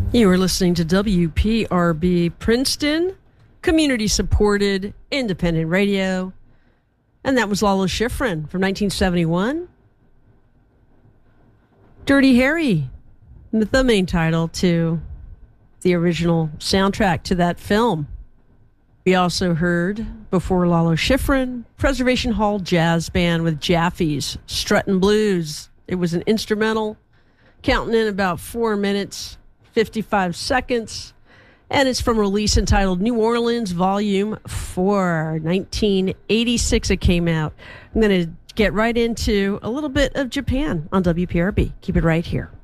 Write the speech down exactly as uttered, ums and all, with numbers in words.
You were listening to W P R B Princeton, community-supported independent radio. And that was Lalo Schifrin from nineteen seventy-one. Dirty Harry, the main title to the original soundtrack to that film. We also heard, before Lalo Schifrin, Preservation Hall Jazz Band with Jaffe's Struttin' Blues. It was an instrumental, counting in about four minutes, fifty-five seconds, and it's from a release entitled New Orleans Volume four, nineteen eighty-six it came out. I'm going to get right into a little bit of Japan on W P R B. Keep it right here.